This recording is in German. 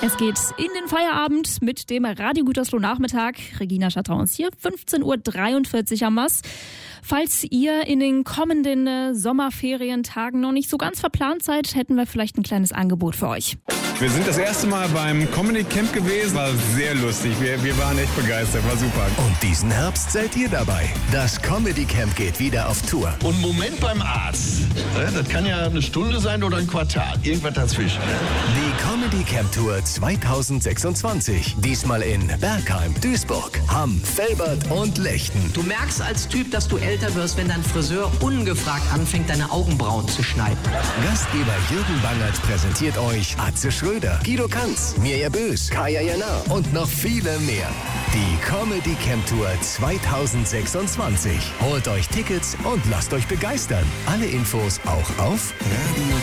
Es geht in den Feierabend mit dem Radio Gütersloh Nachmittag. Regina Schatraus hier, 15.43 Uhr haben wir's. Falls ihr in den kommenden Sommerferientagen noch nicht so ganz verplant seid, hätten wir vielleicht ein kleines Angebot für euch. Wir sind das erste Mal beim Comedy Camp gewesen, war sehr lustig, wir waren echt begeistert, war super. Und diesen Herbst seid ihr dabei. Das Comedy Camp geht wieder auf Tour. Und Moment beim Arzt. Das kann ja eine Stunde sein oder ein Quartal, irgendwas dazwischen. Die Comedy Camp Tour 2026. Diesmal in Bergheim, Duisburg, Hamm, Velbert und Lechten. Du merkst als Typ, dass du älter wirst, wenn dein Friseur ungefragt anfängt, deine Augenbrauen zu schneiden. Gastgeber Jürgen Bangert präsentiert euch Atze Schröder, Guido Kanz, Mirja Bös, Kaya Jana und noch viele mehr. Die Comedy Camp Tour 2026. Holt euch Tickets und lasst euch begeistern. Alle Infos auch auf Radio